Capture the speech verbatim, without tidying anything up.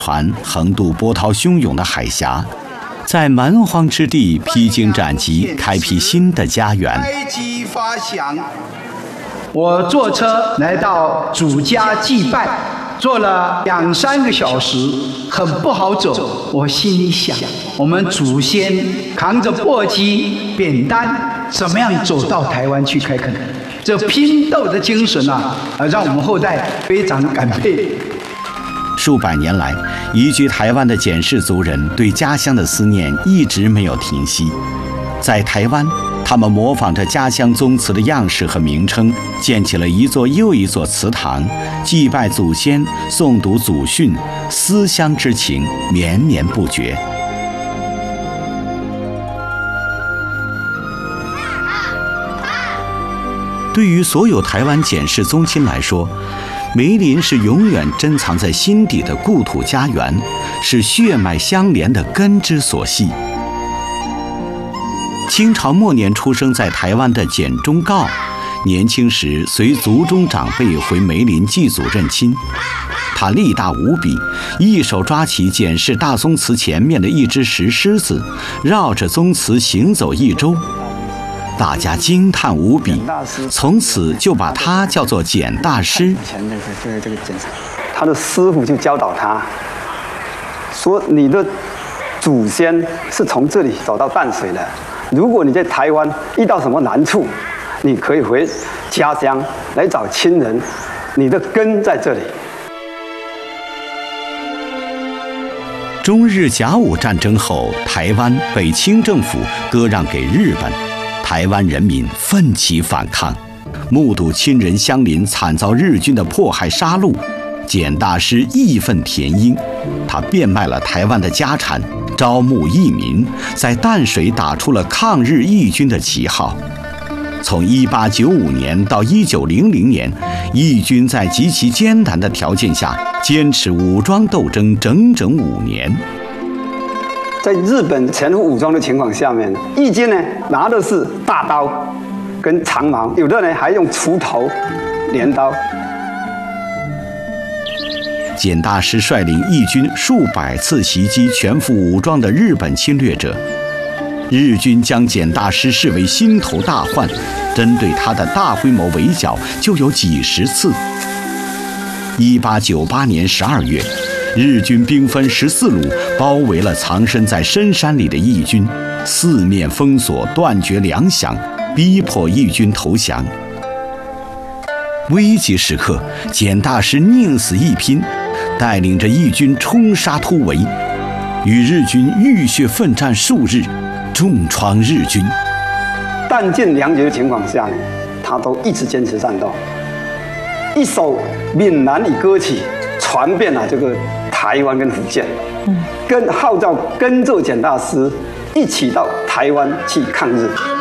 船横渡波涛汹涌的海峡，在蛮荒之地披荆斩棘，开辟新的家园。 开机发响，我坐车来到主家祭拜，坐了两三个小时，很不好走。我心里想，我们祖先扛着簸箕、扁担，怎么样走到台湾去开垦？这拼斗的精神啊，让我们后代非常感佩。 数百年来，移居台湾的简氏族人对家乡的思念一直没有停息。在台湾，他们模仿着家乡宗祠的样式和名称，建起了一座又一座祠堂，祭拜祖先，诵读祖训，思乡之情绵绵不绝。对于所有台湾简氏宗亲来说，梅林是永远珍藏在心底的故土家园，是血脉相连的根之所系。清朝末年出生在台湾的简忠告，年轻时随族中长辈回梅林祭祖认亲。他力大无比，一手抓起简氏大宗祠前面的一只石狮子，绕着宗祠行走一周。大家惊叹无比，从此就把他叫做简大师。 以前那个这个这个简，他的师傅就教导他，说你的祖先是从这里走到淡水的。如果你在台湾遇到什么难处，你可以回家乡来找亲人，你的根在这里。 中日甲午战争后，台湾被清政府割让给日本。台湾人民奋起反抗，目睹亲人乡邻惨遭日军的迫害杀戮，简大师义愤填膺，他变卖了台湾的家产，招募义民，在淡水打出了抗日义军的旗号。从一八九五年到一九零零年，义军在极其艰难的条件下坚持武装斗争整整五年。 在日本全副武装的情况下面，义军呢拿的是大刀跟长矛，有的呢还用锄头、镰刀。 简大师率领义军数百次袭击全副武装的日本侵略者，日军将简大师视为心头大患，针对他的大规模围剿就有几十次。一八九八年十二月，日军兵分十四路，包围了藏身在深山里的义军，四面封锁，断绝粮饷，逼迫义军投降。危急时刻，简大师宁死一拼，带领着义军冲杀突围，与日军浴血奋战数日，重创日军。 弹尽粮绝的情况下呢，他都一直坚持战斗，一首闽南语歌曲传遍了这个台湾跟福建，跟号召跟着简大师一起到台湾去抗日。